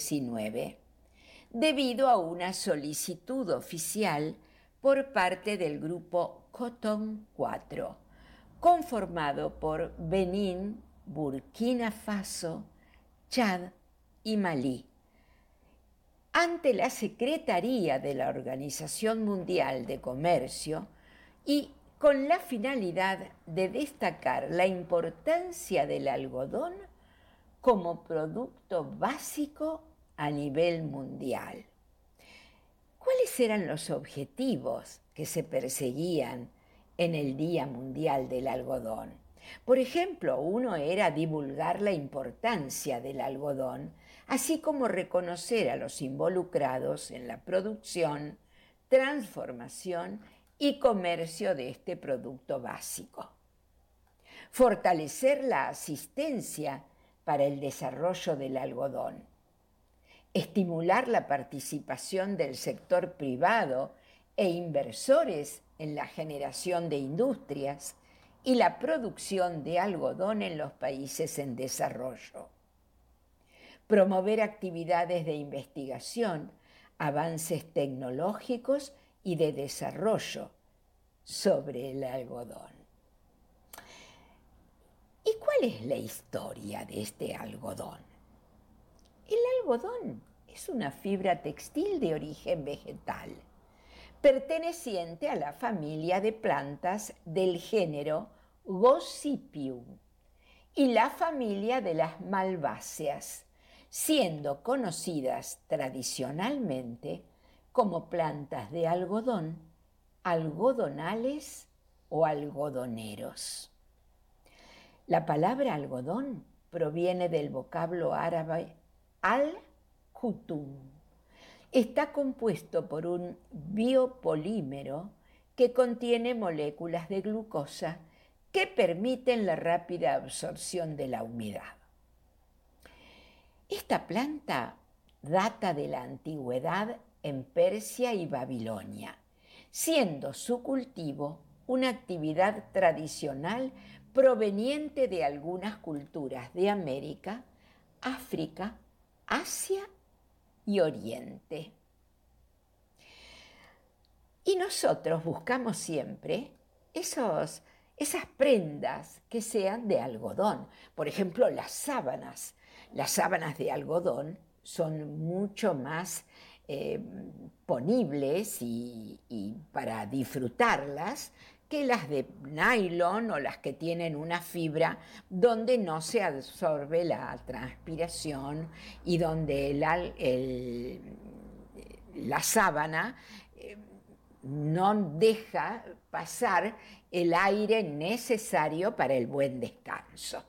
XIX, debido a una solicitud oficial por parte del grupo Cotton 4, conformado por Benín, Burkina Faso, Chad y Malí, ante la Secretaría de la Organización Mundial de Comercio y con la finalidad de destacar la importancia del algodón como producto básico a nivel mundial. ¿Cuáles eran los objetivos que se perseguían en el Día Mundial del Algodón? Por ejemplo, uno era divulgar la importancia del algodón, así como reconocer a los involucrados en la producción, transformación y comercio de este producto básico. Fortalecer la asistencia para el desarrollo del algodón. Estimular la participación del sector privado e inversores en la generación de industrias y la producción de algodón en los países en desarrollo. Promover actividades de investigación, avances tecnológicos y de desarrollo sobre el algodón. ¿Y cuál es la historia de este algodón? El algodón es una fibra textil de origen vegetal, perteneciente a la familia de plantas del género Gossypium y la familia de las malváceas, siendo conocidas tradicionalmente como plantas de algodón, algodonales o algodoneros. La palabra algodón proviene del vocablo árabe al-kutum. Está compuesto por un biopolímero que contiene moléculas de glucosa que permiten la rápida absorción de la humedad. Esta planta data de la antigüedad en Persia y Babilonia, siendo su cultivo una actividad tradicional proveniente de algunas culturas de América, África, Asia y Oriente. Y nosotros buscamos siempre esas prendas que sean de algodón. Por ejemplo, las sábanas. Las sábanas de algodón son mucho más ponibles y para disfrutarlas que las de nylon o las que tienen una fibra donde no se absorbe la transpiración y donde la sábana no deja pasar el aire necesario para el buen descanso.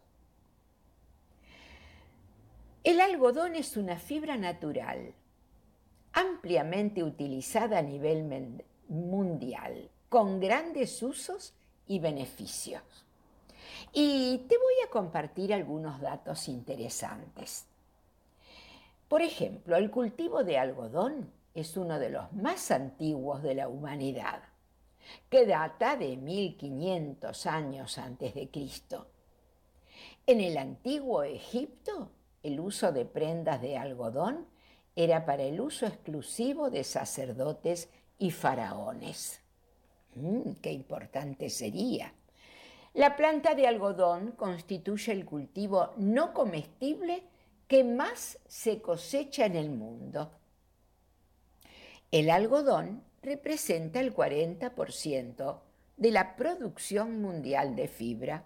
El algodón es una fibra natural, ampliamente utilizada a nivel mundial, con grandes usos y beneficios. Y te voy a compartir algunos datos interesantes. Por ejemplo, el cultivo de algodón es uno de los más antiguos de la humanidad, que data de 1500 años antes de Cristo. En el antiguo Egipto, el uso de prendas de algodón era para el uso exclusivo de sacerdotes y faraones. ¡Qué importante sería! La planta de algodón constituye el cultivo no comestible que más se cosecha en el mundo. El algodón representa el 40% de la producción mundial de fibra.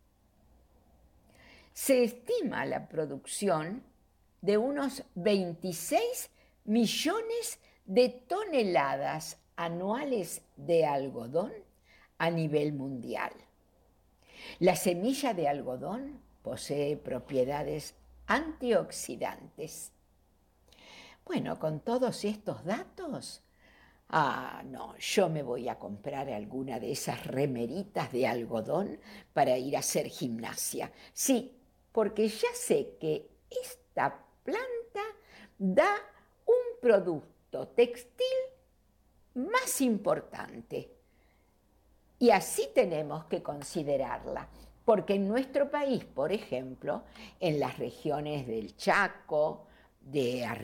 Se estima la producción de unos 26 millones de toneladas anuales de algodón a nivel mundial. La semilla de algodón posee propiedades antioxidantes. Bueno, con todos estos datos, no, yo me voy a comprar alguna de esas remeritas de algodón para ir a hacer gimnasia. Sí, porque ya sé que esta planta da un producto textil más importante. Y así tenemos que considerarla, porque en nuestro país, por ejemplo, en las regiones del Chaco, de